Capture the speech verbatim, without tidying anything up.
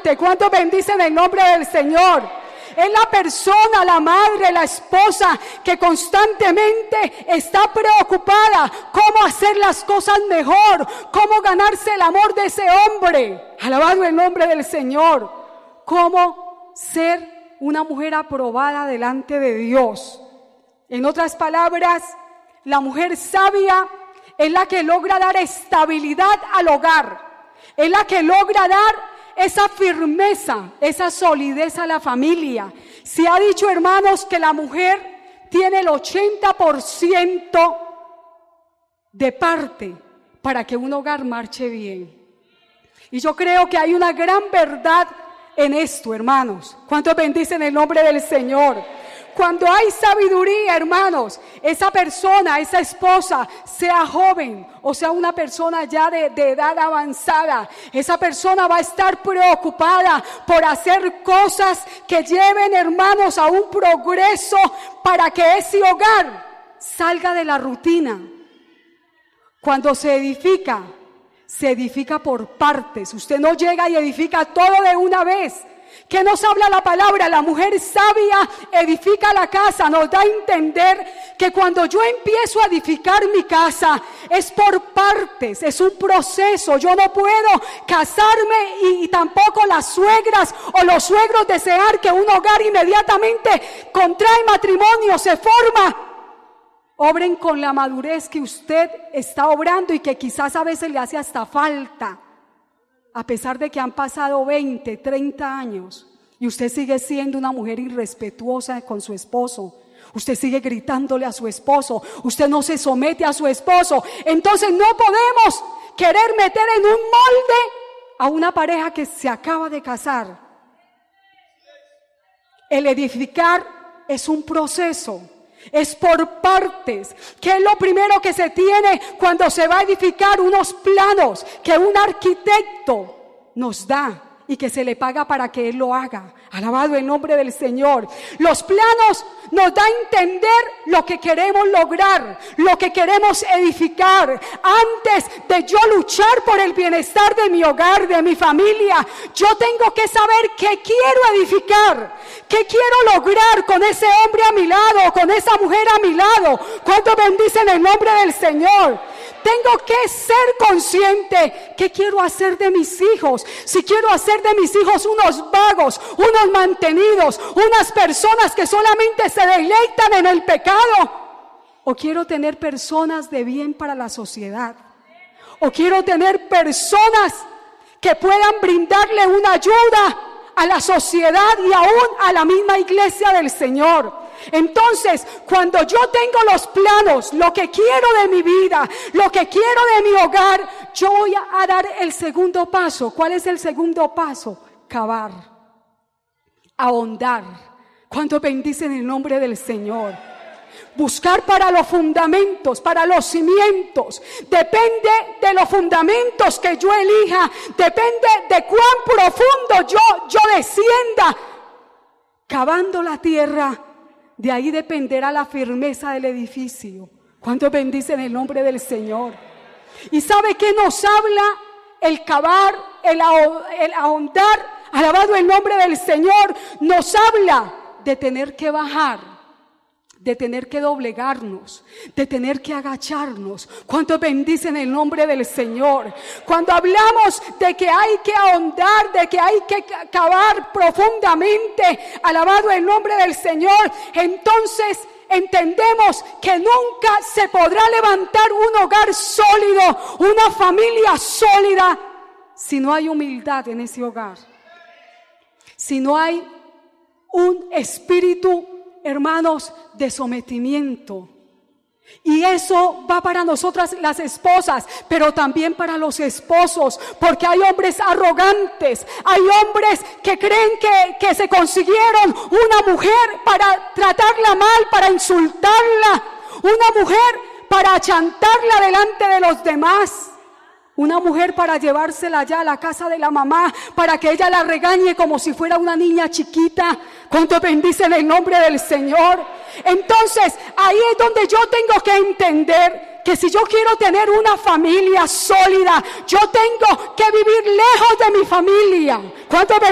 adelante. ¿Cuántos bendicen el nombre del Señor? Es la persona, la madre, la esposa que constantemente está preocupada cómo hacer las cosas mejor, cómo ganarse el amor de ese hombre. Alabado el nombre del Señor. Cómo ser una mujer aprobada delante de Dios. En otras palabras, la mujer sabia es la que logra dar estabilidad al hogar. Es la que logra dar esa firmeza, esa solidez a la familia. Se ha dicho, hermanos, que la mujer tiene el ochenta por ciento de parte para que un hogar marche bien. Y yo creo que hay una gran verdad en esto, hermanos. ¿Cuántos bendicen el nombre del Señor? Cuando hay sabiduría, hermanos, esa persona, esa esposa, sea joven o sea una persona ya de, de edad avanzada, esa persona va a estar preocupada por hacer cosas que lleven, hermanos, a un progreso para que ese hogar salga de la rutina. Cuando se edifica, se edifica por partes. Usted no llega y edifica todo de una vez. ¿Qué nos habla la palabra? La mujer sabia edifica la casa. Nos da a entender que cuando yo empiezo a edificar mi casa es por partes, es un proceso. Yo no puedo casarme y, y tampoco las suegras o los suegros desear que un hogar inmediatamente contrae matrimonio, se forma. Obren con la madurez que usted está obrando y que quizás a veces le hace hasta falta. A pesar de que han pasado veinte, treinta años y usted sigue siendo una mujer irrespetuosa con su esposo, usted sigue gritándole a su esposo, usted no se somete a su esposo, entonces no podemos querer meter en un molde a una pareja que se acaba de casar. El edificar es un proceso. Es por partes. ¿Qué es lo primero que se tiene cuando se va a edificar? Unos planos que un arquitecto nos da y que se le paga para que él lo haga. Alabado el nombre del Señor. Los planos nos da a entender lo que queremos lograr, lo que queremos edificar. Antes de yo luchar por el bienestar de mi hogar, de mi familia, yo tengo que saber qué quiero edificar, qué quiero lograr con ese hombre a mi lado, con esa mujer a mi lado. ¿Cuánto bendicen el nombre del Señor? Tengo que ser consciente qué quiero hacer de mis hijos. Si quiero hacer de mis hijos unos vagos, unos mantenidos, unas personas que solamente se deleitan en el pecado, o quiero tener personas de bien para la sociedad, o quiero tener personas que puedan brindarle una ayuda a la sociedad y aún a la misma iglesia del Señor. Entonces, cuando yo tengo los planos, lo que quiero de mi vida, lo que quiero de mi hogar, yo voy a dar el segundo paso. ¿Cuál es el segundo paso? Cavar, ahondar. ¿Cuánto bendicen el nombre del Señor? Buscar para los fundamentos, para los cimientos. Depende de los fundamentos que yo elija, depende de cuán profundo yo, yo descienda. Cavando la tierra, de ahí dependerá la firmeza del edificio. ¿Cuántos bendicen el nombre del Señor? ¿Y sabe qué nos habla el cavar, el, el ahondar? Alabado el nombre del Señor. Nos habla de tener que bajar, de tener que doblegarnos, de tener que agacharnos. ¿Cuántos bendicen el nombre del Señor? Cuando hablamos de que hay que ahondar, de que hay que cavar profundamente, alabado el nombre del Señor, entonces entendemos que nunca se podrá levantar un hogar sólido, una familia sólida, si no hay humildad en ese hogar, si no hay un espíritu, hermanos, de sometimiento. Y eso va para nosotras las esposas, pero también para los esposos, porque hay hombres arrogantes, hay hombres que creen que, que se consiguieron una mujer para tratarla mal, para insultarla, una mujer para achantarla delante de los demás. Una mujer para llevársela ya a la casa de la mamá, para que ella la regañe como si fuera una niña chiquita. ¿Cuánto bendicen el nombre del Señor? Entonces, ahí es donde yo tengo que entender que si yo quiero tener una familia sólida, yo tengo que vivir lejos de mi familia. ¿Cuánto